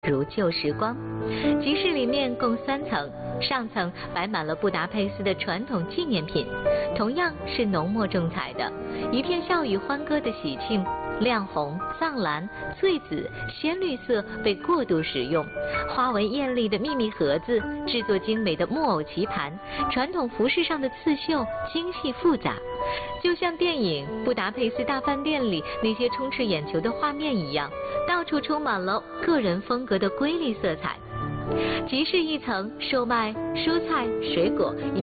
如旧时光。集市里面共3层，上层摆满了布达佩斯的传统纪念品，同样是浓墨重彩的，一片笑语欢歌的喜庆。亮红、藏蓝、翠紫、鲜绿色被过度使用，花纹艳丽的秘密盒子，制作精美的木偶棋盘，传统服饰上的刺绣精细复杂，就像电影《布达佩斯大饭店》里那些充斥眼球的画面一样，到处充满了个人风格的瑰丽色彩。集市一层售卖蔬菜、水果。